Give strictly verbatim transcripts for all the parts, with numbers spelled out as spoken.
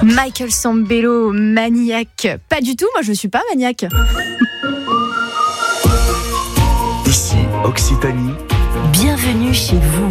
Michael Sambello, maniaque. Pas du tout, moi je ne suis pas maniaque. Ici, Occitanie. Bienvenue chez vous.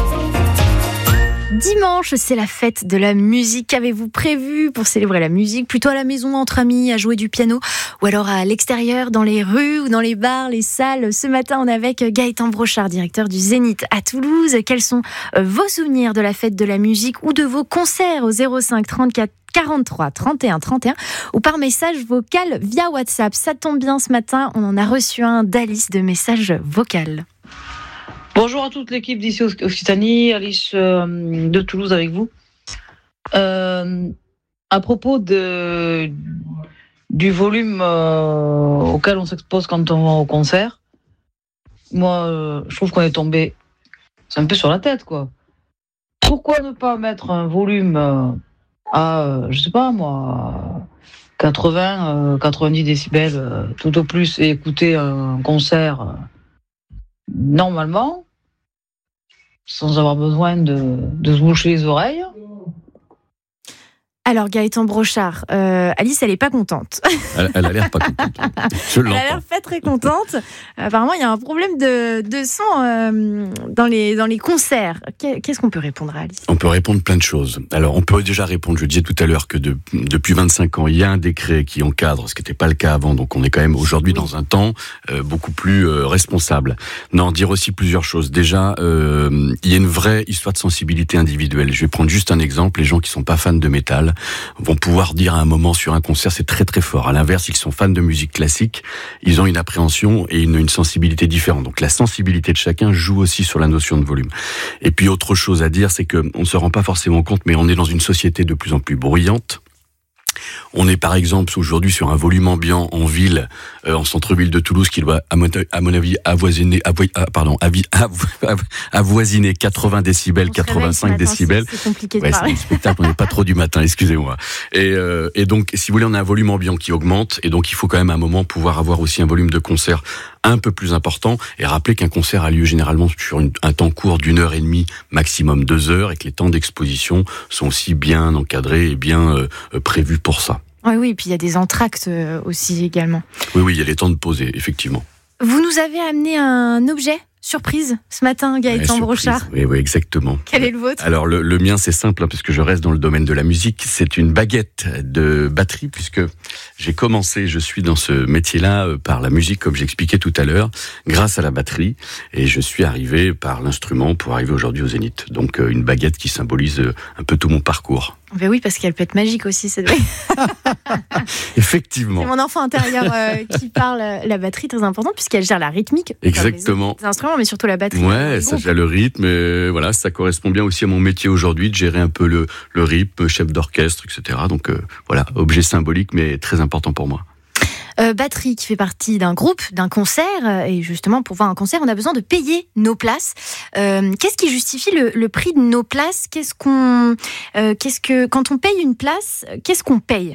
Dimanche, c'est la fête de la musique. Qu'avez-vous prévu pour célébrer la musique? Plutôt à la maison, entre amis, à jouer du piano, ou alors à l'extérieur, dans les rues ou dans les bars, les salles? Ce matin, on est avec Gaëtan Brochard, directeur du Zénith à Toulouse. Quels sont vos souvenirs de la fête de la musique ou de vos concerts au zéro cinq trente-quatre quarante-trois trente et un trente et un ou par message vocal via WhatsApp? Ça tombe bien, ce matin, on en a reçu un d'Alice de message vocal. Bonjour à toute l'équipe d'ici Occitanie, Alice euh, de Toulouse avec vous. Euh, à propos de, du volume euh, auquel on s'expose quand on va au concert, moi euh, je trouve qu'on est tombé, c'est un peu sur la tête quoi. Pourquoi ne pas mettre un volume euh, à, euh, je sais pas moi, quatre-vingts, quatre-vingt-dix décibels euh, tout au plus et écouter un concert euh, normalement, sans avoir besoin de, de se boucher les oreilles. Alors Gaëtan Brochard, euh, Alice, elle est pas contente. Elle, elle a l'air pas contente. Je l'entends. Elle a l'air pas très contente. Apparemment, il y a un problème de, de son euh, dans les dans les concerts. Qu'est-ce qu'on peut répondre à Alice? On peut répondre plein de choses. Alors, on peut déjà répondre, je disais tout à l'heure que de, depuis vingt-cinq ans, il y a un décret qui encadre, ce qui n'était pas le cas avant. Donc, on est quand même aujourd'hui oui. dans un temps euh, beaucoup plus euh, responsable. Non, dire aussi plusieurs choses. Déjà, euh, il y a une vraie histoire de sensibilité individuelle. Je vais prendre juste un exemple. Les gens qui sont pas fans de métal vont pouvoir dire à un moment sur un concert, c'est très très fort. À l'inverse, ils sont fans de musique classique, ils ont une appréhension et une, une sensibilité différente. Donc la sensibilité de chacun joue aussi sur la notion de volume. Et puis autre chose à dire, c'est que on ne se rend pas forcément compte, mais on est dans une société de plus en plus bruyante. On est par exemple aujourd'hui sur un volume ambiant en ville, euh, en centre-ville de Toulouse, qui doit, à mon, à mon avis, avoisiner, avo, ah, pardon, avi, avo, avoisiner quatre-vingts décibels, quatre-vingt-cinq décibels. C'est compliqué de ouais, parler. C'est un spectacle, on n'est pas trop du matin, excusez-moi. Et, euh, et donc, si vous voulez, on a un volume ambiant qui augmente, et donc il faut quand même à un moment pouvoir avoir aussi un volume de concert un peu plus important, et rappeler qu'un concert a lieu généralement sur une, un temps court d'une heure et demie, maximum deux heures, et que les temps d'exposition sont aussi bien encadrés et bien euh, prévus pour ça. Oui, oui, et puis il y a des entr'actes aussi également. Oui, oui, il y a les temps de poser, effectivement. Vous nous avez amené un objet surprise ce matin, Gaëtan ouais, Brochard. Oui, oui, exactement. Quel est le vôtre? Alors, le, le mien, c'est simple, hein, parce que je reste dans le domaine de la musique. C'est une baguette de batterie, puisque j'ai commencé, je suis dans ce métier-là euh, par la musique, comme j'expliquais tout à l'heure, grâce à la batterie, et je suis arrivé par l'instrument pour arriver aujourd'hui au Zénith. Donc, euh, une baguette qui symbolise euh, un peu tout mon parcours. Ben oui, parce qu'elle peut être magique aussi, cette baguette. Effectivement. C'est mon enfant intérieur euh, qui parle. La batterie, très importante, puisqu'elle gère la rythmique. Exactement. Les instruments, mais surtout la batterie. Ouais, ça gère le rythme. Et voilà, ça correspond bien aussi à mon métier aujourd'hui, de gérer un peu le, le rythme, chef d'orchestre, et cetera. Donc euh, voilà, objet symbolique, mais très important pour moi. Euh, batterie qui fait partie d'un groupe, d'un concert, et justement pour voir un concert on a besoin de payer nos places. Euh, qu'est-ce qui justifie le, le prix de nos places? Qu'est-ce qu'on, euh, qu'est-ce que quand on paye une place, qu'est-ce qu'on paye?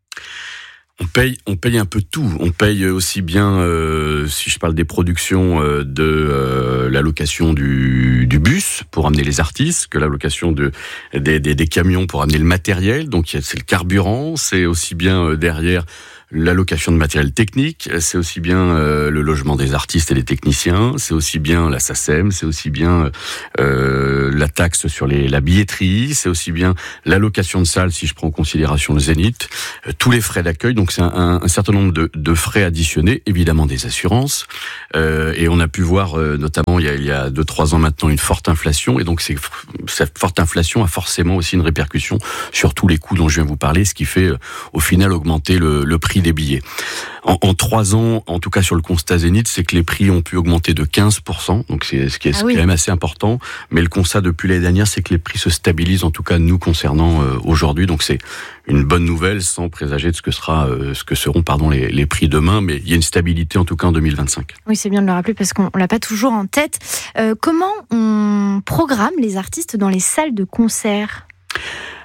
On paye, on paye un peu tout. On paye aussi bien, euh, si je parle des productions, euh, de euh, la location du, du bus pour amener les artistes, que la location de, des, des, des camions pour amener le matériel. Donc c'est le carburant, c'est aussi bien euh, derrière la location de matériel technique, c'est aussi bien euh, le logement des artistes et des techniciens, c'est aussi bien la SACEM, c'est aussi bien euh, la taxe sur les, la billetterie, c'est aussi bien la location de salle si je prends en considération le Zénith, euh, tous les frais d'accueil. Donc c'est un, un, un certain nombre de, de frais additionnés, évidemment des assurances. Euh, et on a pu voir euh, notamment il y a, il y a deux trois ans maintenant une forte inflation, et donc c'est, cette forte inflation a forcément aussi une répercussion sur tous les coûts dont je viens vous parler, ce qui fait euh, au final augmenter le, le prix des billets. En, en trois ans, en tout cas sur le constat Zénith, c'est que les prix ont pu augmenter de quinze pour cent, donc c'est ce qui est, ah oui. quand même assez important. Mais le constat depuis l'année dernière, c'est que les prix se stabilisent, en tout cas nous concernant euh, aujourd'hui. Donc c'est une bonne nouvelle, sans présager de ce que sera, euh, ce que seront pardon les, les prix demain. Mais il y a une stabilité en tout cas en deux mille vingt-cinq. Oui, c'est bien de le rappeler parce qu'on l'a pas toujours en tête. Euh, comment on programme les artistes dans les salles de concert ?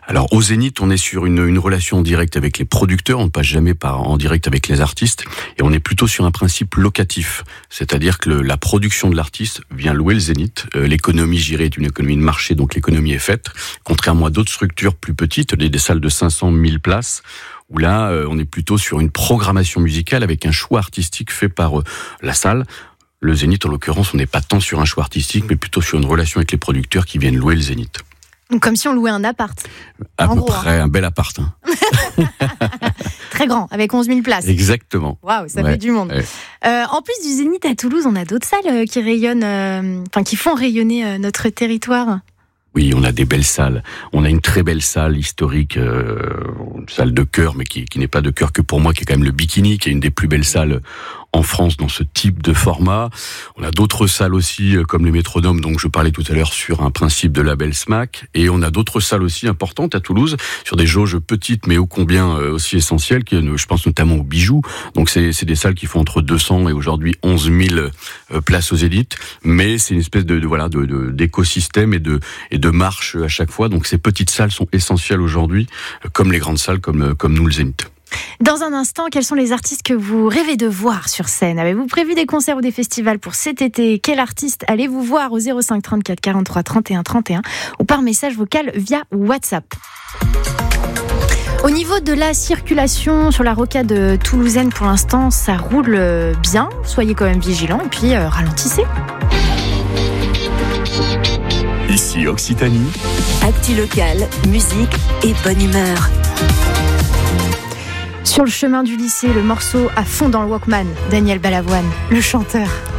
Alors au Zénith, on est sur une, une relation en direct avec les producteurs, on ne passe jamais par en direct avec les artistes, et on est plutôt sur un principe locatif, c'est-à-dire que le, la production de l'artiste vient louer le Zénith. Euh, l'économie, j'irais, est une économie de marché, donc l'économie est faite, contrairement à d'autres structures plus petites, des, des salles de cinq cents mille places, où là, euh, on est plutôt sur une programmation musicale avec un choix artistique fait par euh, la salle. Le Zénith, en l'occurrence, on n'est pas tant sur un choix artistique, mais plutôt sur une relation avec les producteurs qui viennent louer le Zénith. Comme si on louait un appart. À en peu gros, près, hein. un bel appart. Hein. Très grand, avec onze mille places. Exactement. Waouh, ça Ouais, fait du monde. ouais. Euh, en plus du Zénith à Toulouse, on a d'autres salles euh, qui rayonnent, euh, enfin qui font rayonner euh, notre territoire. Oui, on a des belles salles. On a une très belle salle historique, euh, une salle de chœur, mais qui, qui n'est pas de chœur que pour moi, qui est quand même le Bikini, qui est une des plus belles salles en France dans ce type de format. On a d'autres salles aussi, comme les Métronomes, dont je parlais tout à l'heure, sur un principe de label S M A C. Et on a d'autres salles aussi importantes à Toulouse, sur des jauges petites, mais ô combien aussi essentielles, qui, je pense notamment aux Bijoux. Donc c'est, c'est des salles qui font entre deux cents et aujourd'hui onze mille places aux Zénith. Mais c'est une espèce de, de voilà, de, de, d'écosystème et de, et de marche à chaque fois. Donc ces petites salles sont essentielles aujourd'hui, comme les grandes salles, comme, comme nous le Zénith. Dans un instant, quels sont les artistes que vous rêvez de voir sur scène ? Avez-vous prévu des concerts ou des festivals pour cet été ? Quel artiste allez-vous voir au zéro cinq trente-quatre quarante-trois trente et un trente et un ou par message vocal via WhatsApp ? Au niveau de la circulation sur la rocade toulousaine, pour l'instant, ça roule bien. Soyez quand même vigilants et puis euh, ralentissez. Ici Occitanie. Actu locale, musique et bonne humeur. Sur le chemin du lycée, le morceau à fond dans le Walkman, Daniel Balavoine, le chanteur.